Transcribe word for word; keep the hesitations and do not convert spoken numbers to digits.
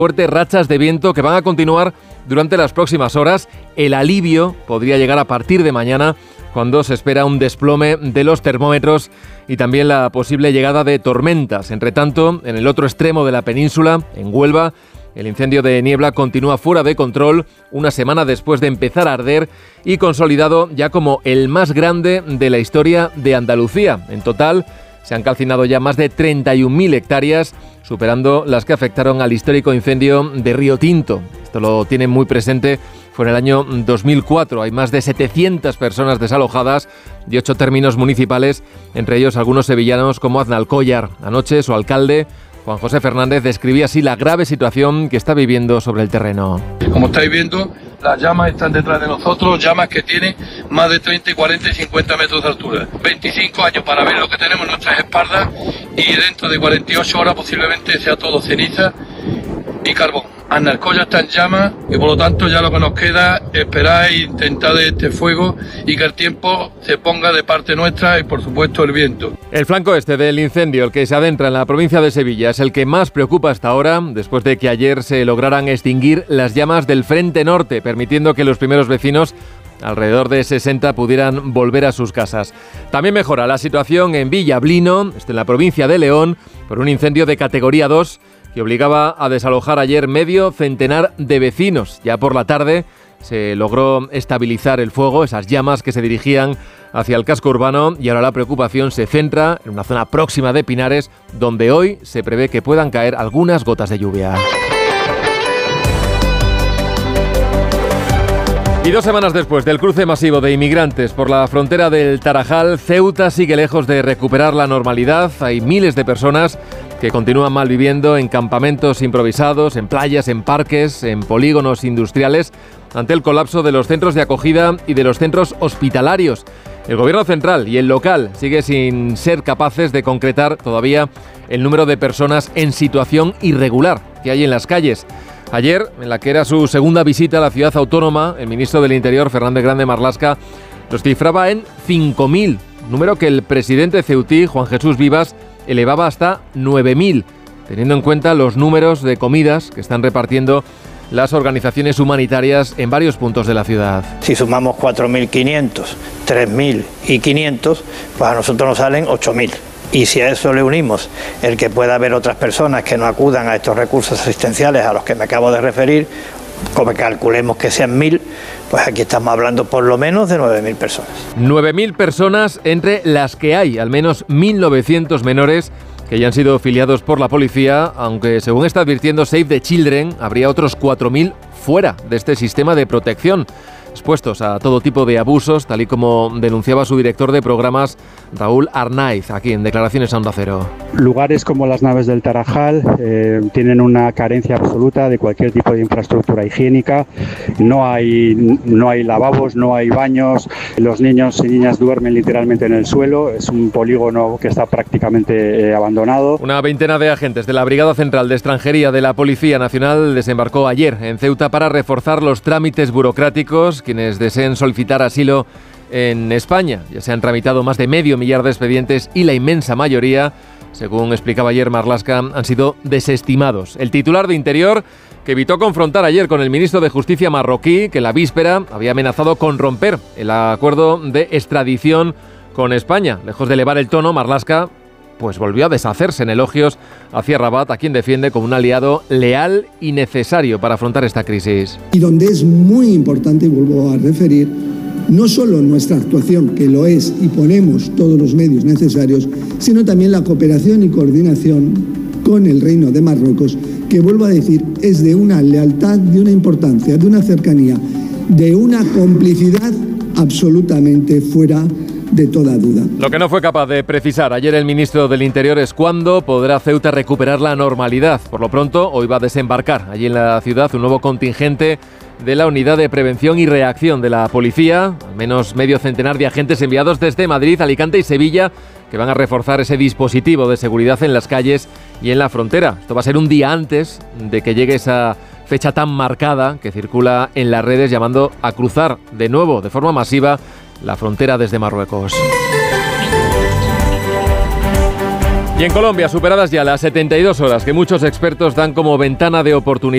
fuertes rachas de viento que van a continuar durante las próximas horas. El alivio podría llegar a partir de mañana, cuando se espera un desplome de los termómetros y también la posible llegada de tormentas. Entre tanto, en el otro extremo de la península, en Huelva, el incendio de niebla continúa fuera de control una semana después de empezar a arder y consolidado ya como el más grande de la historia de Andalucía. En total, se han calcinado ya más de treinta y un mil hectáreas, superando las que afectaron al histórico incendio de Río Tinto. Esto lo tienen muy presente. Fue en el año dos mil cuatro. Hay más de setecientas personas desalojadas y ocho términos municipales, entre ellos algunos sevillanos como Aznalcóllar. Anoche su alcalde, Juan José Fernández, describía así la grave situación que está viviendo sobre el terreno. Como estáis viendo, las llamas están detrás de nosotros, llamas que tienen más de treinta, cuarenta y cincuenta metros de altura. veinticinco años para ver lo que tenemos en nuestras espaldas y dentro de cuarenta y ocho horas posiblemente sea todo ceniza y carbón. Aznalcóllar está en llamas y por lo tanto ya lo que nos queda es esperar e intentar de este fuego y que el tiempo se ponga de parte nuestra y por supuesto el viento. El flanco este del incendio, el que se adentra en la provincia de Sevilla, es el que más preocupa hasta ahora, después de que ayer se lograran extinguir las llamas del Frente Norte, permitiendo que los primeros vecinos, alrededor de sesenta, pudieran volver a sus casas. También mejora la situación en Villablino, en la provincia de León, por un incendio de categoría dos, que obligaba a desalojar ayer medio centenar de vecinos. Ya por la tarde se logró estabilizar el fuego, esas llamas que se dirigían hacia el casco urbano, y ahora la preocupación se centra en una zona próxima de Pinares, donde hoy se prevé que puedan caer algunas gotas de lluvia. Y dos semanas después del cruce masivo de inmigrantes por la frontera del Tarajal, Ceuta sigue lejos de recuperar la normalidad. Hay miles de personas que continúan malviviendo en campamentos improvisados, en playas, en parques, en polígonos industriales, ante el colapso de los centros de acogida y de los centros hospitalarios. El gobierno central y el local sigue sin ser capaces de concretar todavía el número de personas en situación irregular que hay en las calles. Ayer, en la que era su segunda visita a la ciudad autónoma, el ministro del Interior, Fernández Grande Marlaska, los cifraba en cinco mil, número que el presidente ceutí, Juan Jesús Vivas, elevaba hasta nueve mil, teniendo en cuenta los números de comidas que están repartiendo las organizaciones humanitarias en varios puntos de la ciudad. Si sumamos cuatro mil quinientos, tres mil y quinientos, pues a nosotros nos salen ocho mil. Y si a eso le unimos el que pueda haber otras personas que no acudan a estos recursos asistenciales a los que me acabo de referir, como calculemos que sean mil, pues aquí estamos hablando por lo menos de nueve mil personas. nueve mil personas, entre las que hay al menos mil novecientos menores que ya han sido filiados por la policía, aunque según está advirtiendo Save the Children, habría otros cuatro mil fuera de este sistema de protección, expuestos a todo tipo de abusos, tal y como denunciaba su director de programas, Raúl Arnaiz, aquí en Declaraciones a Onda Cero. Lugares como las naves del Tarajal eh, tienen una carencia absoluta de cualquier tipo de infraestructura higiénica. No hay, no hay lavabos, no hay baños, los niños y niñas duermen literalmente en el suelo. Es un polígono que está prácticamente eh, abandonado. Una veintena de agentes de la Brigada Central de Extranjería de la Policía Nacional desembarcó ayer en Ceuta para reforzar los trámites burocráticos. Quienes deseen solicitar asilo en España. Ya se han tramitado más de medio millar de expedientes y la inmensa mayoría, según explicaba ayer Marlaska, han sido desestimados. El titular de Interior, que evitó confrontar ayer con el ministro de Justicia marroquí, que en la víspera había amenazado con romper el acuerdo de extradición con España. Lejos de elevar el tono, Marlaska pues volvió a deshacerse en elogios hacia Rabat, a quien defiende como un aliado leal y necesario para afrontar esta crisis. Y donde es muy importante, y vuelvo a referir, no solo nuestra actuación, que lo es y ponemos todos los medios necesarios, sino también la cooperación y coordinación con el Reino de Marruecos, que vuelvo a decir, es de una lealtad, de una importancia, de una cercanía, de una complicidad absolutamente fuera de toda duda. Lo que no fue capaz de precisar ayer el ministro del Interior es cuándo podrá Ceuta recuperar la normalidad. Por lo pronto, hoy va a desembarcar allí en la ciudad un nuevo contingente de la Unidad de Prevención y Reacción de la Policía, al menos medio centenar de agentes enviados desde Madrid, Alicante y Sevilla, que van a reforzar ese dispositivo de seguridad en las calles y en la frontera. Esto va a ser un día antes de que llegue esa fecha tan marcada que circula en las redes llamando a cruzar de nuevo, de forma masiva, la frontera desde Marruecos. Y en Colombia, superadas ya las setenta y dos horas que muchos expertos dan como ventana de oportunidad